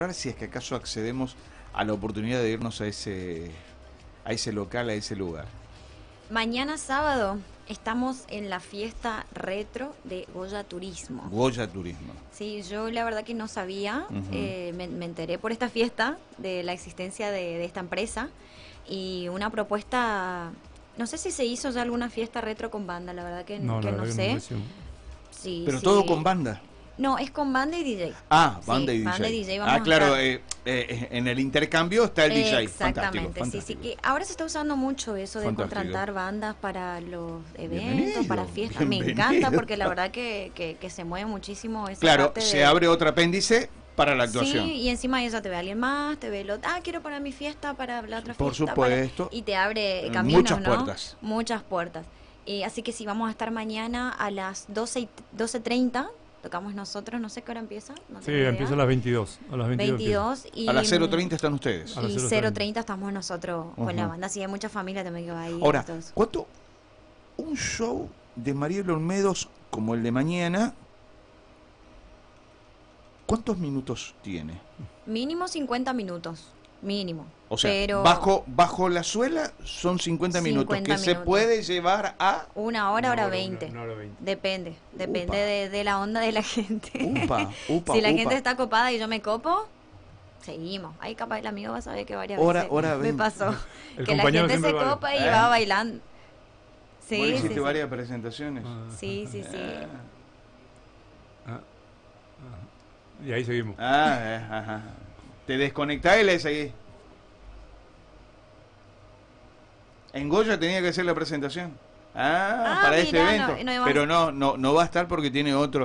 si es que acaso accedemos a la oportunidad de irnos a ese local, a ese lugar. Mañana sábado estamos en la fiesta retro de Goya Turismo. Goya Turismo. Sí, yo la verdad que no sabía, me enteré por esta fiesta de la existencia de esta empresa y una propuesta, no sé si se hizo ya alguna fiesta retro con banda, la verdad que no sé. Sí, pero sí. todo con banda. No, es con banda y DJ. Ah, banda y DJ. Banda y DJ vamos claro, a estar. En el intercambio está el DJ. Exactamente, fantástico. sí, que ahora se está usando mucho eso de contratar bandas para los eventos, para fiestas. Me encanta porque la verdad que se mueve muchísimo esa Claro, parte se abre otro apéndice para la actuación. Sí, y encima ella te ve a alguien más, te ve el otro, quiero para mi fiesta, para la otra Por fiesta. supuesto. Y te abre caminos, muchas ¿no? puertas. Muchas puertas. Así que sí, vamos a estar mañana a las 12:30. Tocamos nosotros, no sé qué hora empieza. No sí, empieza a las 22. A las 22 y a las 0:30 están ustedes. Y 0:30 estamos nosotros con la banda. Así hay mucha familia también que va ahí. Ahora, ¿cuánto? Un show de Mariel Olmedos como el de mañana, ¿cuántos minutos tiene? Mínimo 50 minutos. Mínimo. O sea, pero bajo la suela son 50 minutos, que se puede llevar a... Una hora 20. Una hora 20. Depende de la onda de la gente. Upa, si la gente está copada y yo me copo, seguimos. Ahí capaz el amigo va a saber que varias veces me pasó. Que la gente se copa y va bailando. Sí, ¿Vos hiciste varias presentaciones? Sí. Y ahí seguimos. Te desconectás y le seguís. En Goya tenía que hacer la presentación. Para este evento. Pero no va a estar porque tiene otro.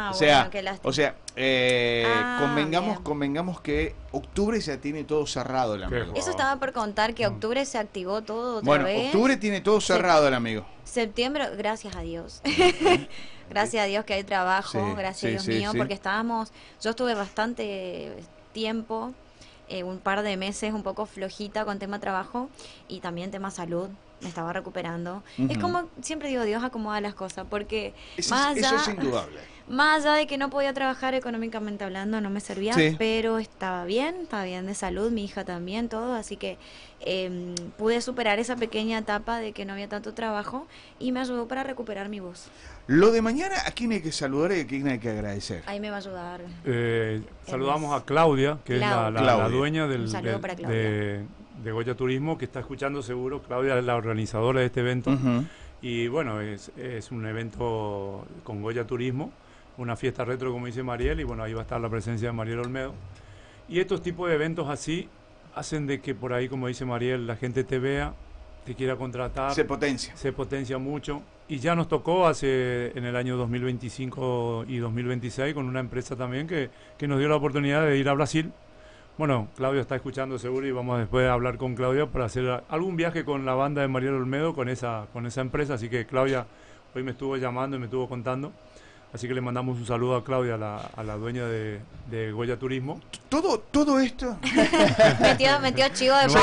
Convengamos que octubre ya tiene todo cerrado el amigo. Eso estaba por contar, que octubre se activó todo otra vez. Bueno, octubre tiene todo cerrado el amigo. Septiembre, gracias a Dios. Gracias a Dios que hay trabajo, gracias a Dios mío, porque yo estuve bastante tiempo, un par de meses un poco flojita con tema trabajo y también tema salud, me estaba recuperando. Es como, siempre digo, Dios acomoda las cosas, porque eso es indudable. Más allá de que no podía trabajar económicamente hablando, no me servía, pero estaba bien de salud, mi hija también, todo, así que pude superar esa pequeña etapa de que no había tanto trabajo y me ayudó para recuperar mi voz. Lo de mañana, ¿a quién hay que saludar y a quién hay que agradecer? Ahí me va a ayudar. Saludamos a Claudia, que es la dueña de Goya Turismo, que está escuchando seguro. Claudia es la organizadora de este evento. Y bueno, es un evento con Goya Turismo, una fiesta retro, como dice Mariel, y bueno, ahí va a estar la presencia de Mariel Olmedo. Y estos tipos de eventos así hacen de que por ahí, como dice Mariel, la gente te vea, te quiera contratar. Se potencia mucho. Y ya nos tocó en el año 2025 y 2026 con una empresa también que nos dio la oportunidad de ir a Brasil. Bueno, Claudio está escuchando seguro y vamos después a hablar con Claudia para hacer algún viaje con la banda de Mariel Olmedo con esa empresa. Así que Claudia hoy me estuvo llamando y me estuvo contando. Así que le mandamos un saludo a Claudia, a la dueña de Goya Turismo. Todo esto... metió chivo de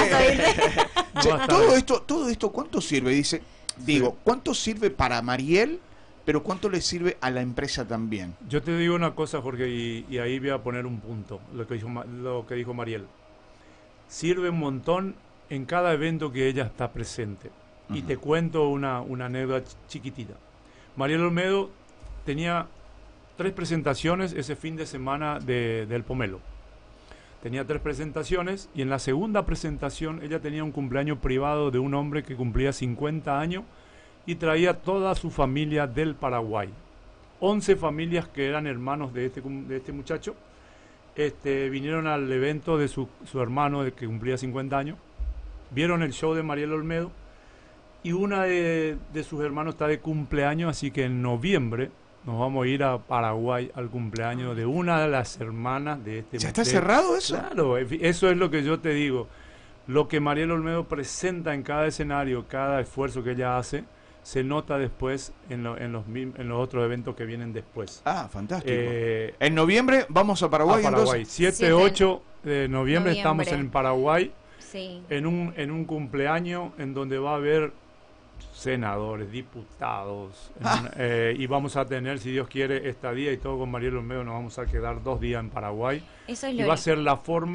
paso. Todo esto, ¿cuánto sirve? ¿Cuánto sirve para Mariel, pero cuánto le sirve a la empresa también? Yo te digo una cosa, Jorge, y ahí voy a poner un punto, lo que dijo Mariel. Sirve un montón en cada evento que ella está presente. Y te cuento una anécdota chiquitita. Mariel Olmedo tenía 3 presentaciones ese fin de semana del Pomelo. Tenía 3 presentaciones y en la segunda presentación ella tenía un cumpleaños privado de un hombre que cumplía 50 años y traía toda su familia del Paraguay. 11 familias que eran hermanos de este muchacho vinieron al evento de su hermano que cumplía 50 años, vieron el show de Mariel Olmedo y una de sus hermanos está de cumpleaños, así que en noviembre nos vamos a ir a Paraguay al cumpleaños de una de las hermanas de este... ¿Ya está cerrado eso? Claro, eso es lo que yo te digo. Lo que Mariel Olmedo presenta en cada escenario, cada esfuerzo que ella hace, se nota después en los otros eventos que vienen después. Fantástico. En noviembre vamos a Paraguay. A Paraguay, 7-8 de noviembre estamos en Paraguay, en un cumpleaños en donde va a haber senadores, diputados, y vamos a tener, si Dios quiere, estadía y todo con Mariel Olmedo. Nos vamos a quedar 2 días en Paraguay. Eso es y va a ser la forma